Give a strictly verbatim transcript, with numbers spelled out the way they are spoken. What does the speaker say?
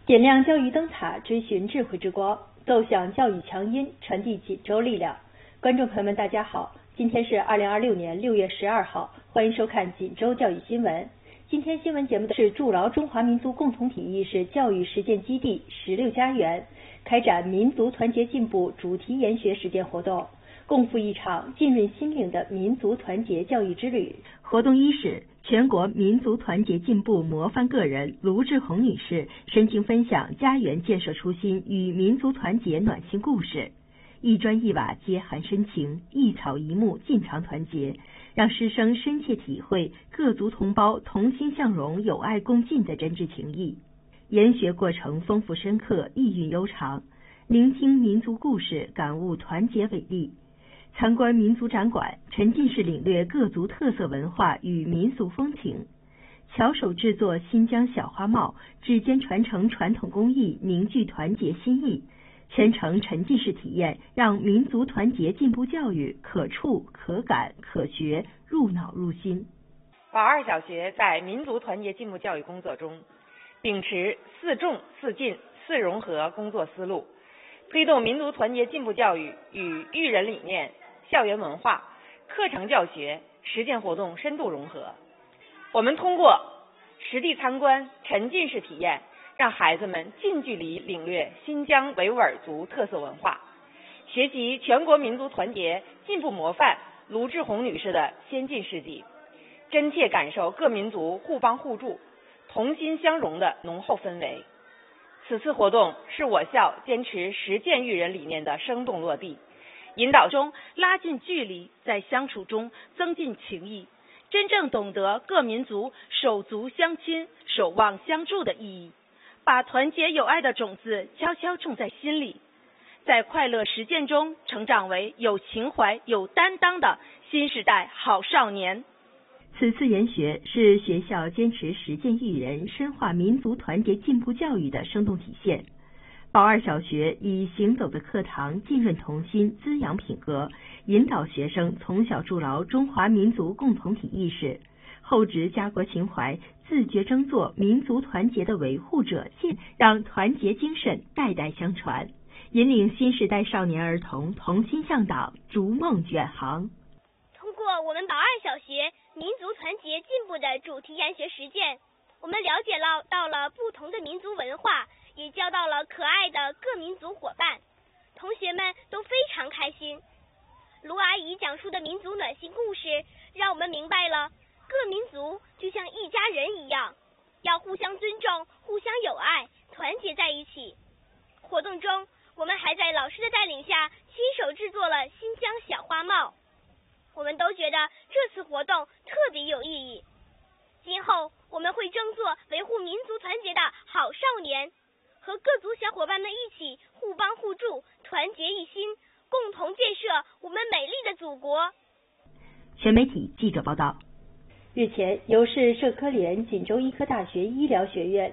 点亮教育灯塔，追寻智慧之光，奏响教育强音，传递锦州力量。观众朋友们，大家好，今天是二零二六年六月十二号，欢迎收看锦州教育新闻。今天新闻节目的是筑牢中华民族共同体意识教育实践基地十六家园开展民族团结进步主题研学实践活动，共赴一场浸润心灵的民族团结教育之旅。活动伊始，全国民族团结进步模范个人卢志红女士深情分享家园建设初心与民族团结暖心故事，一砖一瓦皆含深情，一草一木尽尝团结，让师生深切体会各族同胞同心向荣、友爱共进的真挚情谊。研学过程丰富深刻，意蕴悠长，聆听民族故事，感悟团结伟力。参观民族展馆，沉浸式领略各族特色文化与民俗风情，巧手制作新疆小花帽，指尖传承传统工艺，凝聚团结心意。全程沉浸式体验，让民族团结进步教育可触、可感、可学，入脑入心。 宝二小学在民族团结进步教育工作中，秉持四重、四进、四融合工作思路，推动民族团结进步教育与育人理念、校园文化、课程教学、实践活动深度融合。我们通过实地参观、沉浸式体验，让孩子们近距离领略新疆维吾尔族特色文化，学习全国民族团结进步模范卢志红女士的先进事迹，真切感受各民族互帮互助、同心相融的浓厚氛围。此次活动是我校坚持实践育人理念的生动落地，引导中拉近距离，在相处中增进情谊，真正懂得各民族手足相亲、守望相助的意义，把团结友爱的种子悄悄种在心里，在快乐实践中成长为有情怀、有担当的新时代好少年。 此次研学是学校坚持实践育人、深化民族团结进步教育的生动体现。宝二小学以行走的课堂浸润童心、滋养品格，引导学生从小筑牢中华民族共同体意识，厚植家国情怀，自觉争做民族团结的维护者，让团结精神代代相传，引领新时代少年儿童同心向党，逐梦远航。 通过我们宝二小学民族团结进步的主题研学实践，我们了解了到了不同的民族文化，也交到了可爱的各民族伙伴，同学们都非常开心。卢阿姨讲述的民族暖心故事，让我们明白了各民族就像一家人一样，要互相尊重、互相友爱，团结在一起。活动中，我们还在老师的带领下亲手制作了新疆小花帽，我们都觉得这次活动特别有意义。今后我们会争做维护民族团结的好少年，和各族小伙伴们一起互帮互助，团结一心，共同建设我们美丽的祖国。 全媒体记者报道。日前，由市社科联锦州医科大学医疗学院